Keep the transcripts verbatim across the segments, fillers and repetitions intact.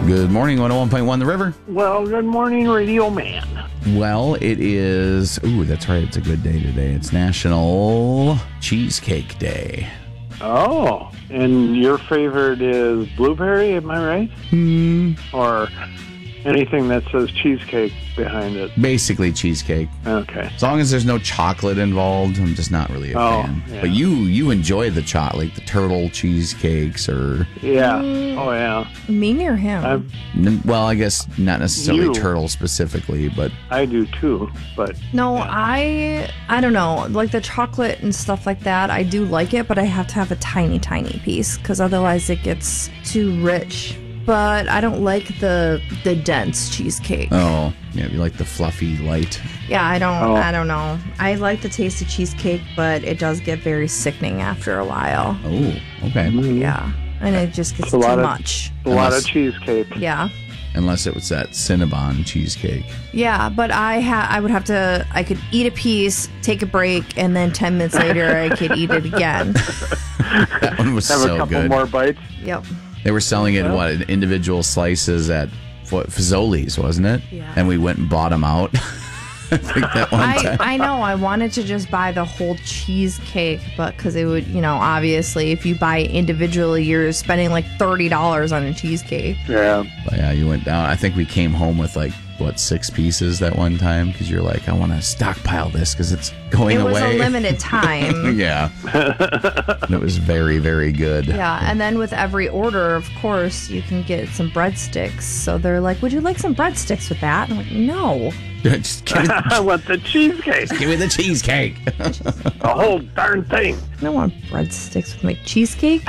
Good morning, one oh one point one The River. Well, good morning, Radio Man. Well, it is, ooh, that's right, it's a good day today. It's National Cheesecake Day. Oh, and your favorite is blueberry, am I right? Hmm. Or anything that says cheesecake behind it? Basically cheesecake. Okay. As long as there's no chocolate involved, I'm just not really a Oh, fan. yeah. But you you enjoy the chocolate, like the turtle cheesecakes or... Yeah. Oh, yeah. Me near him. I'm, N- Well, I guess not necessarily You. turtle specifically, but I do too, but no, yeah. I I don't know. Like the chocolate and stuff like that, I do like it, but I have to have a tiny, tiny piece because otherwise it gets too rich. But I don't like the the dense cheesecake. oh, yeah, you like the fluffy light. Yeah, I don't. Oh. I don't know. I like the taste of cheesecake, but it does get very sickening after a while. Oh, okay. Yeah, and it just gets It's a too lot of- much. a lot Unless- of cheesecake. Yeah. Unless it was that Cinnabon cheesecake. Yeah, but I ha- I would have to. I could eat a piece, take a break, and then ten minutes later I could eat it again. That one was Have so a couple good. more bites. Yep. They were selling it in Well. what, in individual slices at what, Fazoli's, wasn't it? Yeah. And we went and bought them out. I think that one I, time. I know. I wanted to just buy the whole cheesecake, but because it would, you know, obviously, if you buy it individually, you're spending like thirty dollars on a cheesecake. Yeah. But yeah, you went down. I think we came home with like, what, six pieces that one time? Because you're like, I want to stockpile this because it's going It was away. a limited time. Yeah. And it was very, very good. Yeah, and then with every order, of course, you can get some breadsticks. So they're like, would you like some breadsticks with that? And I'm like, no. Just give me, I want the cheesecake. give me the cheesecake. The whole darn thing. I don't want breadsticks with my cheesecake.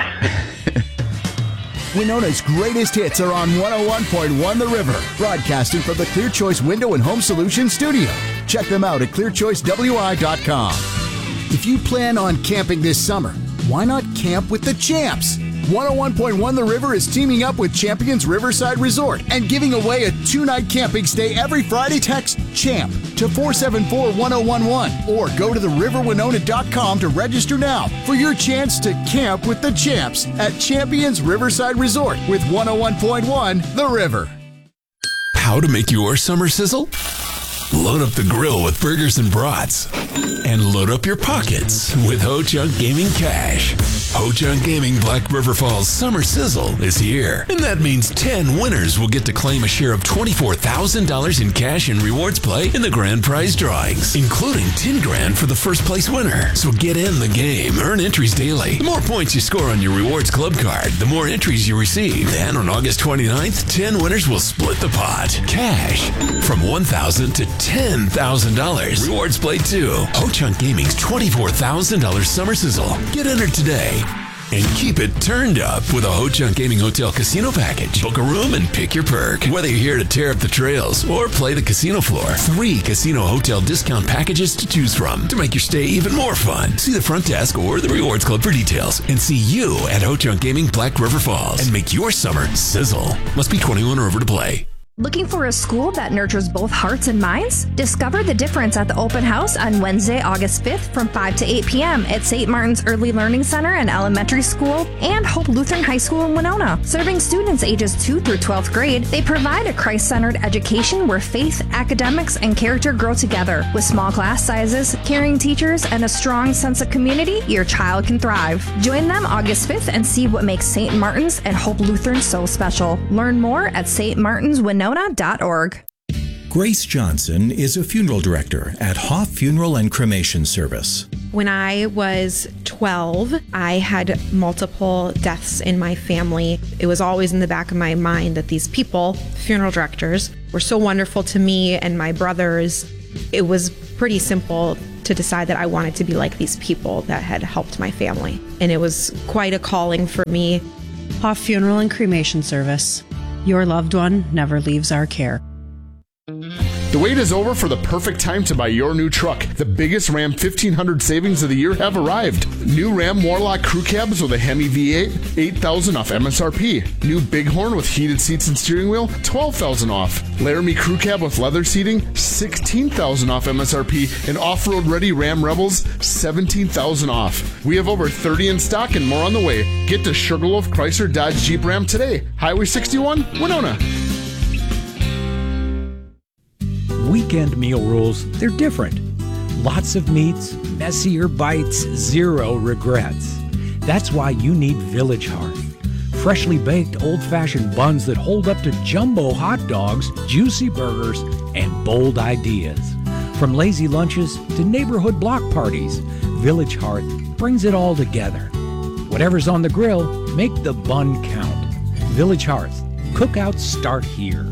Winona's greatest hits are on one oh one point one The River, broadcasting from the Clear Choice Window and Home Solutions studio. Check them out at clear choice w i dot com. If you plan on camping this summer, why not camp with the champs? one oh one point one The River is teaming up with Champions Riverside Resort and giving away a two-night camping stay every Friday. Text CHAMP to four seven four one oh one one or go to the river winona dot com to register now for your chance to camp with the champs at Champions Riverside Resort with one oh one point one The River. How to make your summer sizzle? Load up the grill with burgers and brats. And load up your pockets with Ho Chunk Gaming Cash. Ho Chunk Gaming Black River Falls Summer Sizzle is here. And that means ten winners will get to claim a share of twenty-four thousand dollars in cash and rewards play in the grand prize drawings, including ten grand for the first place winner. So get in the game. Earn entries daily. The more points you score on your rewards club card, the more entries you receive. Then on August twenty-ninth, ten winners will split the pot. Cash from one thousand dollars to ten thousand dollars. Rewards play too. Ho Chunk Gaming's twenty-four thousand dollars Summer Sizzle. Get entered today. And keep it turned up with a Ho Chunk Gaming Hotel Casino Package. Book a room and pick your perk. Whether you're here to tear up the trails or play the casino floor, three casino hotel discount packages to choose from to make your stay even more fun. See the front desk or the Rewards Club for details and see you at Ho Chunk Gaming Black River Falls and make your summer sizzle. Must be twenty-one or over to play. Looking for a school that nurtures both hearts and minds? Discover the difference at the open house on Wednesday, August fifth from five to eight p.m. at Saint Martin's Early Learning Center and Elementary School and Hope Lutheran High School in Winona. Serving students ages two through twelfth grade, they provide a Christ-centered education where faith, academics, and character grow together. With small class sizes, caring teachers, and a strong sense of community, your child can thrive. Join them August fifth and see what makes Saint Martin's and Hope Lutheran so special. Learn more at s t martins winona dot org. Grace Johnson is a funeral director at Hoff Funeral and Cremation Service. When I was twelve, I had multiple deaths in my family. It was always in the back of my mind that these people, funeral directors, were so wonderful to me and my brothers. It was pretty simple to decide that I wanted to be like these people that had helped my family. And it was quite a calling for me. Hoff Funeral and Cremation Service. Your loved one never leaves our care. The wait is over for the perfect time to buy your new truck. The biggest Ram fifteen hundred savings of the year have arrived. New Ram Warlock crew cabs with a Hemi V eight, eight thousand dollars off M S R P. New Bighorn with heated seats and steering wheel, twelve thousand dollars off. Laramie crew cab with leather seating, sixteen thousand dollars off M S R P. And off-road ready Ram Rebels, seventeen thousand dollars off. We have over thirty in stock and more on the way. Get to Sugarloaf Chrysler Dodge Jeep Ram today. Highway sixty-one, Winona. Weekend meal rules, they're different. Lots of meats, messier bites, zero regrets. That's why you need Village Hearth. Freshly baked old-fashioned buns that hold up to jumbo hot dogs, juicy burgers, and bold ideas. From lazy lunches to neighborhood block parties, Village Hearth brings it all together. Whatever's on the grill, make the bun count. Village Hearth. Cookouts start here.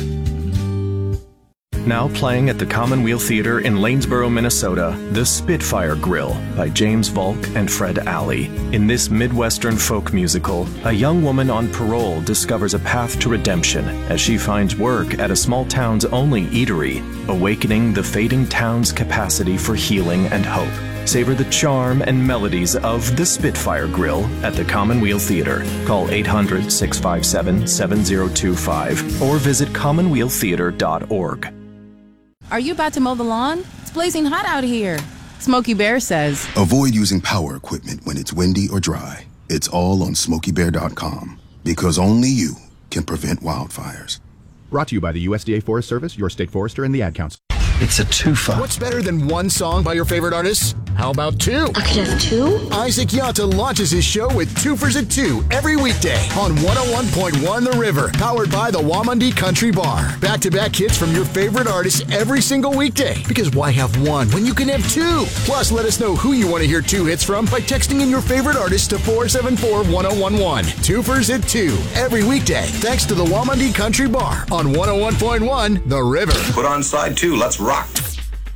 Now playing at the Commonweal Theater in Lanesboro, Minnesota, The Spitfire Grill by James Volk and Fred Alley. In this Midwestern folk musical, a young woman on parole discovers a path to redemption as she finds work at a small town's only eatery, awakening the fading town's capacity for healing and hope. Savor the charm and melodies of The Spitfire Grill at the Commonweal Theater. Call eight hundred, six five seven, seven zero two five or visit commonweal theater dot org. Are you about to mow the lawn? It's blazing hot out here. Smokey Bear says, avoid using power equipment when it's windy or dry. It's all on smokey bear dot com because only you can prevent wildfires. Brought to you by the U S D A Forest Service, your state forester, and the Ad Council. It's a twofer. What's better than one song by your favorite artists? How about two? I could have two? Isaac Yanta launches his show with Twofers at two every weekday on one oh one point one The River, powered by the Wamandee Country Bar. Back-to-back hits from your favorite artists every single weekday. Because why have one when you can have two? Plus, let us know who you want to hear two hits from by texting in your favorite artist to four seven four, one oh one one. Twofers at two every weekday, thanks to the Wamandee Country Bar on one oh one point one The River. Put on side two. Let's rock.